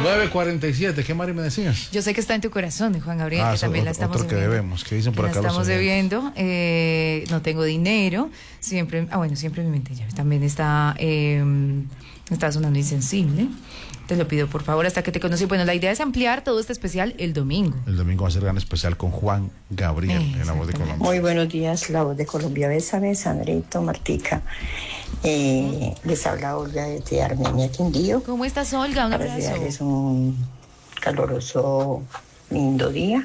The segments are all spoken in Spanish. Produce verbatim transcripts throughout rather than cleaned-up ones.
nueve cuarenta y siete, ¿qué Mari me decías? Yo sé que está en tu corazón, Juan Gabriel, Ah, que también otro, la estamos otro que debiendo. debemos, que dicen por La acá los estamos oyentes. debiendo, eh, no tengo dinero, siempre, ah bueno, siempre en mi mente ya, también está, eh, está sonando insensible. Te lo pido por favor hasta que te conocí. Bueno, la idea es ampliar todo este especial el domingo. El domingo va a ser gran especial con Juan Gabriel en La Voz de Colombia. Muy buenos días, La Voz de Colombia. Bésame, Sandrito, Martica. Eh, les habla Olga desde Armenia, Quindío. ¿Cómo estás, Olga? Un Para abrazo. desearles un caloroso, lindo día.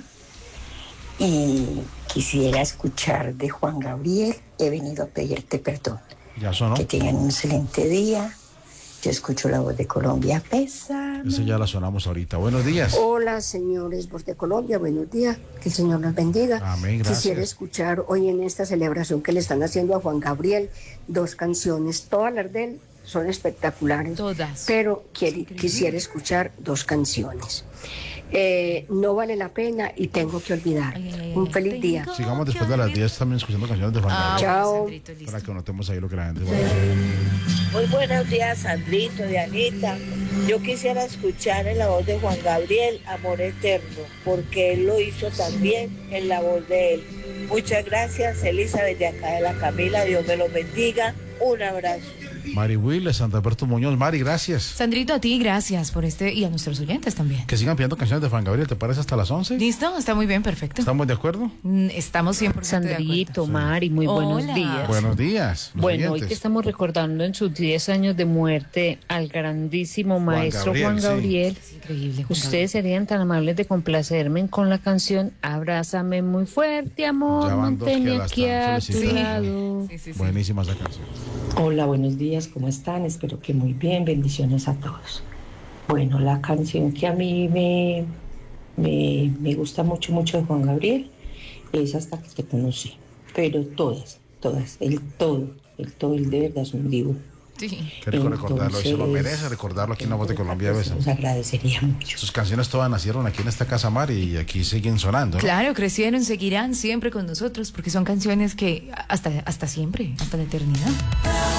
Y quisiera escuchar de Juan Gabriel. He venido a pedirte perdón. Ya sonó. Que tengan un excelente día. Yo escucho La Voz de Colombia. Bésame. Ese ya la sonamos ahorita. Buenos días. Hola, señores Voz de Colombia, buenos días, que el Señor los bendiga. Amén, gracias. Quisiera escuchar hoy en esta celebración que le están haciendo a Juan Gabriel dos canciones, todas las de él son espectaculares, Todas. pero quiere, quisiera escuchar dos canciones. Eh, no vale la pena y tengo que olvidar. Ay, ay, ay, Un ay. feliz día. Sigamos después de las diez también escuchando canciones de Juan Ah, Gabriel. Chao. bueno, Sandrito, listo. Para que notemos ahí lo que la gente va a Muy buenos días, Sandrito, Dianita. Yo quisiera escuchar en la voz de Juan Gabriel Amor Eterno, porque él lo hizo también en la voz de él. Muchas gracias, Elizabeth de acá de la Camila. Dios me los bendiga. Un abrazo. Mari Will, Santa Alberto Muñoz. Mari, gracias. Sandrito, a ti, gracias por este y a nuestros oyentes también. Que sigan pidiendo canciones de Juan Gabriel, ¿te parece hasta las once? ¿Listo? Está muy bien, perfecto. ¿Estamos de acuerdo? Mm, Estamos cien por ciento de acuerdo. Sandrito, Mari, muy buenos Hola. días. Buenos días. los Bueno, hoy oyentes. que estamos recordando en sus diez años de muerte al grandísimo maestro Gabriel, Juan sí. Gabriel, Es increíble, Juan ustedes serían tan amables de complacerme con la canción Abrázame muy fuerte, amor, Ya van dos que manténme la aquí están a tu solicitando. lado. Gabriel. Sí, sí, sí. Buenísima esa canción. Hola, buenos días, ¿cómo están? Espero que muy bien, bendiciones a todos. Bueno, la canción que a mí me, me, me gusta mucho, mucho de Juan Gabriel es Hasta que te conocí, pero todas, todas, el todo, el todo, el de verdad es un divo. Sí. Qué rico recordarlo, y se lo Entonces, merece recordarlo aquí en La Voz de Colombia. pues, Besa. os agradecería mucho. Sus canciones todas nacieron aquí en esta casa, Mari, y aquí siguen sonando, ¿no? Claro, crecieron, seguirán siempre con nosotros porque son canciones que hasta, hasta siempre, hasta la eternidad.